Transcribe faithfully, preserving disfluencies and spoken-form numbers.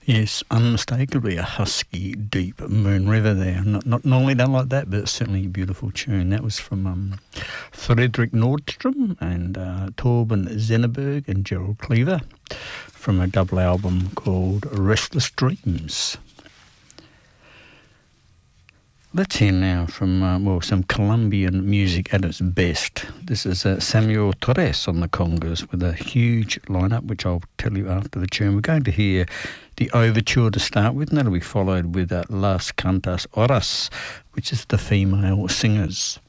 Yes, unmistakably a husky, deep Moon River there. Not, not normally done like that, but it's certainly a beautiful tune. That was from um, Frederick Nordstrom and uh, Torben Zenneberg and Gerald Cleaver from a double album called Restless Dreams. Let's hear now from, uh, well, some Colombian music at its best. This is uh, Samuel Torres on the congas with a huge lineup, which I'll tell you after the tune. We're going to hear the overture to start with, and that'll be followed with uh, Las Cantas Horas, which is the female singers.